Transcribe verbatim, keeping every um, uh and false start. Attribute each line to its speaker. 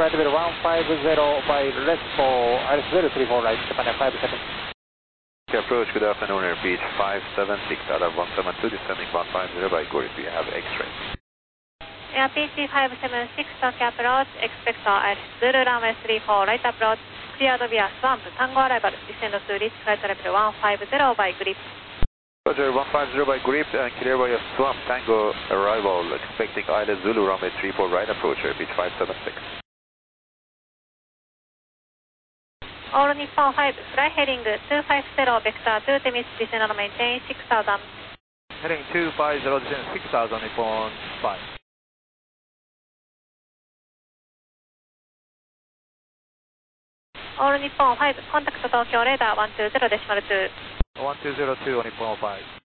Speaker 1: flight level one five zero by left for Alice zero three four right, Japan five seven.
Speaker 2: Approach, good afternoon, repeat five seven six out of one seven two, descending one five zero by Gorip, we have X-ray.
Speaker 3: Air P C five seven six, Tokyo approach, expect Alice Zulu runway three four right approach, cleared via swamp, Tango arrival, descend to reach flight level one five zero by Grip.
Speaker 2: Roger, one five zero by Grip and clear via swamp, Tango arrival, expecting Alice Zulu runway three four right approach, repeat five seven six.
Speaker 3: All Nippon five, fly heading two five zero, vector two, Temis, descend and maintain six thousand.
Speaker 4: Heading two five zero, descend six thousand, Nippon five.
Speaker 3: All Nippon five, contact Tokyo radar one two zero decimal two.
Speaker 4: one two zero two, Nippon five.